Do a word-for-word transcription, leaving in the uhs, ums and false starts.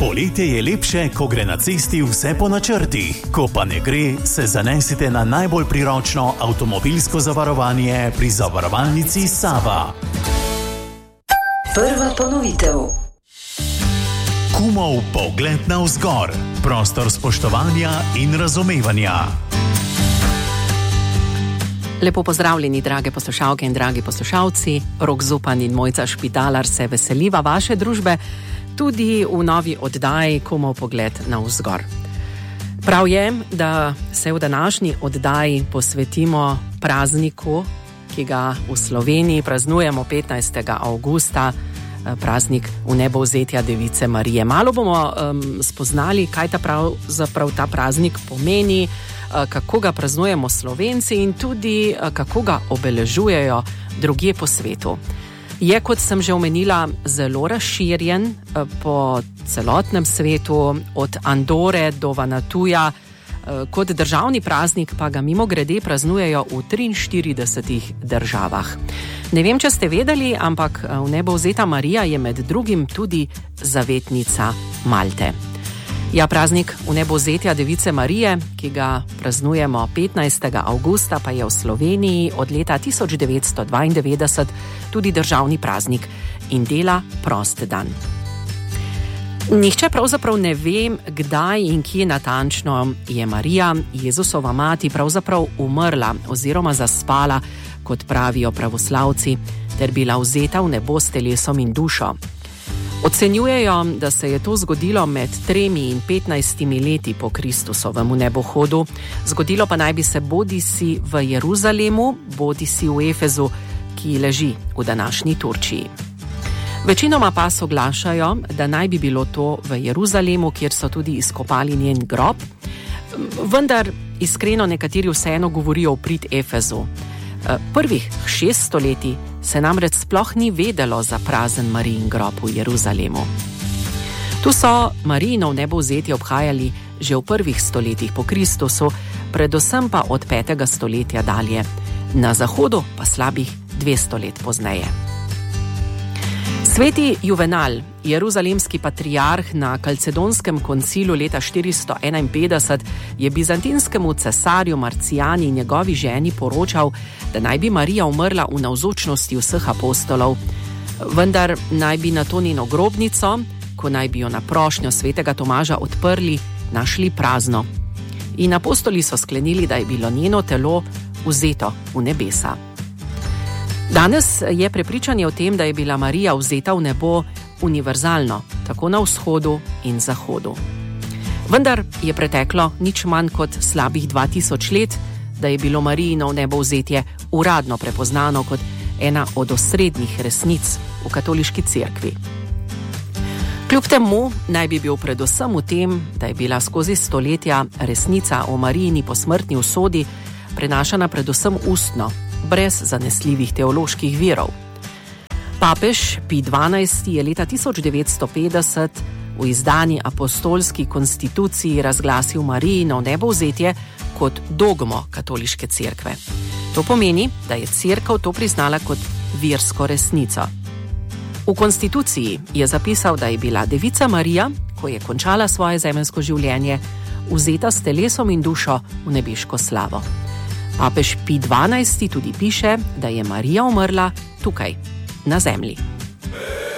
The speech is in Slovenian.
Poletje je lepše, ko gre na cesti vse po načrtih. Ko pa ne gre, se zanesite na najbolj priročno avtomobilsko zavarovanje pri zavarovalnici Sava. Prva ponovitev. Kumov pogled navzgor. Prostor spoštovanja in razumevanja. Lepo pozdravljeni, drage poslušalke in dragi poslušalci. Rok Zupan in Mojca Špitalar se veseliva vaše družbe tudi v novi oddaji Kumov pogled navzgor. Prav je, da se v današnji oddaji posvetimo prazniku, ki ga v Sloveniji praznujemo petnajstega avgusta, praznik vnebovzetja Device Marije. Malo bomo um, spoznali, kaj ta pravzaprav ta praznik pomeni, kako ga praznujemo Slovenci in tudi kako ga obeležujejo drugje po svetu. Je, kot sem že omenila, zelo razširjen po celotnem svetu, od Andore do Vanatuja. Kot državni praznik pa ga mimogrede praznujejo v triinštiridesetih državah. Ne vem, če ste vedeli, ampak vnebovzeta Marija je med drugim tudi zavetnica Malte. Ja, praznik vnebovzetja Device Marije, ki ga praznujemo petnajstega avgusta, pa je v Sloveniji od leta tisoč devetsto dvaindevetdeset tudi državni praznik in dela prost dan. Nihče pravzaprav ne ve, kdaj in kje natančno je Marija, Jezusova mati, pravzaprav umrla oziroma zaspala, kot pravijo pravoslavci, ter bila vzeta v nebo s telesom in dušo. Ocenjujejo, da se je to zgodilo med tremi in petnajstimi leti po Kristusovem nebohodu. Zgodilo pa naj bi se bodisi v Jeruzalemu, bodisi v Efezu, ki leži v današnji Turčiji. Večinoma pa soglašajo, da naj bi bilo to v Jeruzalemu, kjer so tudi izkopali njen grob, vendar iskreno nekateri vseeno govorijo v prid Efezu. Prvih šest stoletij se namreč sploh ni vedelo za prazen Marijin grob v Jeruzalemu. Tu so Marijino vnebovzetje obhajali že v prvih stoletjih po Kristusu, predvsem pa od petega stoletja dalje, na zahodu pa slabih dvesto let pozneje. Sveti Juvenal, jeruzalemski patriarh na Kalcedonskem koncilu leta štiristo enainpetdeset, je bizantinskemu cesarju Marcijani in njegovi ženi poročal, da naj bi Marija umrla v navzočnosti vseh apostolov, vendar naj bi na to njeno grobnico, ko naj bi jo na prošnjo svetega Tomaža odprli, našli prazno. In apostoli so sklenili, da je bilo njeno telo vzeto v nebesa. Danes je prepričanje o tem, da je bila Marija vzeta v nebo, univerzalno, tako na vzhodu in zahodu. Vendar je preteklo nič manj kot slabih dva tisoč let, da je bilo Marijino vnebovzetje uradno prepoznano kot ena od osrednjih resnic v katoliški cerkvi. Kljub temu naj bi bil predvsem v tem, da je bila skozi stoletja resnica o Marijini posmrtni usodi prenašana predvsem ustno, brez zanesljivih teoloških virov. Papež Pij dvanajsti je leta tisoč devetsto petdeset v izdani apostolski konstituciji razglasil Marijino vnebovzetje kot dogmo katoliške cerkve. To pomeni, da je cerkev to priznala kot versko resnico. V konstituciji je zapisal, da je bila Devica Marija, ko je končala svoje zemeljsko življenje, vzeta s telesom in dušo v nebeško slavo. Papež Pij dvanajsti tudi piše, da je Marija umrla tukaj, na zemlji.